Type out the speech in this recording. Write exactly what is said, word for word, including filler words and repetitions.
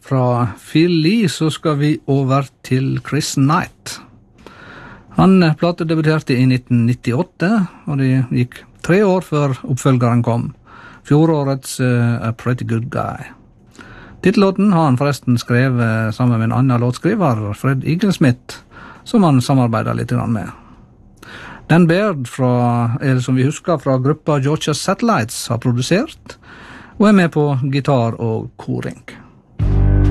Fra Phil Lee så skal vi over til Chris Knight. Han platedebuterte i nitten nittiåtte, og det gikk tre år før oppfølgeren kom. Fjorårets uh, A Pretty Good Guy. Titellåten har han forresten skrevet sammen med en annen låtskriver, Fred Eaglesmith, som han samarbeider litt med. Dan Baird, fra, eller som vi husker fra gruppa Georgia Satellites, har produsert, og er med på gitar og koring.